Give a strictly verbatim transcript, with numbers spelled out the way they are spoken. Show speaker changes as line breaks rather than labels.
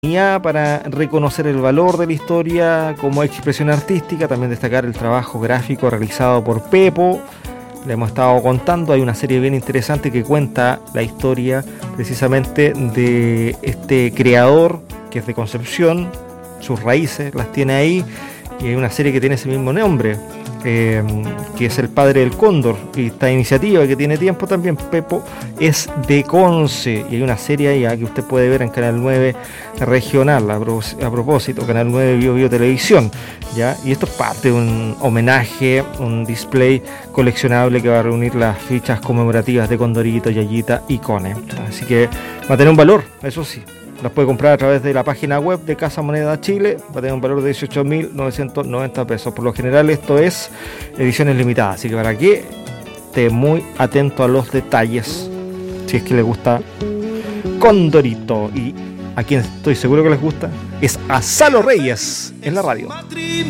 para reconocer el valor de la historia como expresión artística, también destacar el trabajo gráfico realizado por Pepo. Le hemos estado contando, hay una serie bien interesante que cuenta la historia precisamente de este creador que es de Concepción, sus raíces las tiene ahí, y hay una serie que tiene ese mismo nombre, eh, que es El Padre del Cóndor, y esta iniciativa que tiene tiempo también, Pepo, es de Conce, y hay una serie ahí que usted puede ver en Canal nueve regional, a, pro, a propósito, Canal nueve Bio Bio Televisión, ¿ya? Y esto es parte de un homenaje, un display coleccionable que va a reunir las fichas conmemorativas de Condorito, Yayita y Cone, así que va a tener un valor, eso sí. Las puede comprar a través de la página web de Casa Moneda Chile, va a tener un valor de dieciocho mil novecientos noventa pesos. Por lo general esto es ediciones limitadas, así que para que esté muy atento a los detalles, si es que le gusta Condorito. Y a quien estoy seguro que les gusta es a Salo Reyes en la radio.